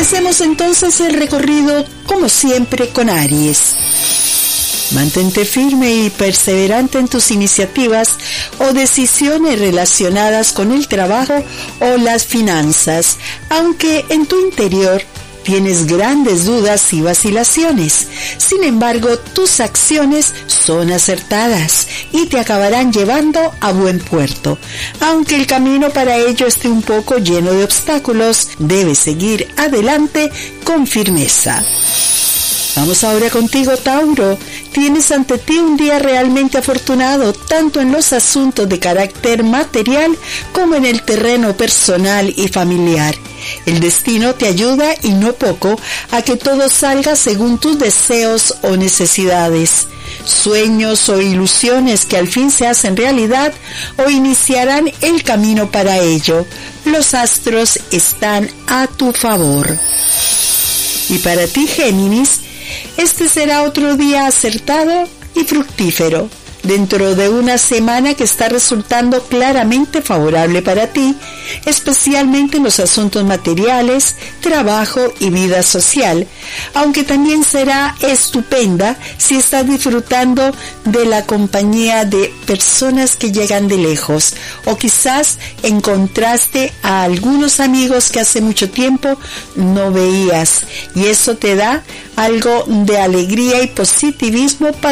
Empecemos entonces el recorrido, como siempre, con Aries. Mantente firme y perseverante en tus iniciativas o decisiones relacionadas con el trabajo o las finanzas, aunque en tu interior tienes grandes dudas y vacilaciones. Sin embargo, tus acciones son acertadas y te acabarán llevando a buen puerto. Aunque el camino para ello esté un poco lleno de obstáculos, debes seguir adelante con firmeza. Vamos ahora contigo, Tauro. Tienes ante ti un día realmente afortunado, tanto en los asuntos de carácter material como en el terreno personal y familiar. El destino te ayuda y no poco a que todo salga según tus deseos o necesidades. Sueños o ilusiones que al fin se hacen realidad o iniciarán el camino para ello. Los astros están a tu favor. Y para ti, Géminis, este será otro día acertado y fructífero, dentro de una semana que está resultando claramente favorable para ti, especialmente en los asuntos materiales, trabajo y vida social, aunque también será estupenda si estás disfrutando de la compañía de personas que llegan de lejos, o quizás encontraste a algunos amigos que hace mucho tiempo no veías, y eso te da algo de alegría y positivismo para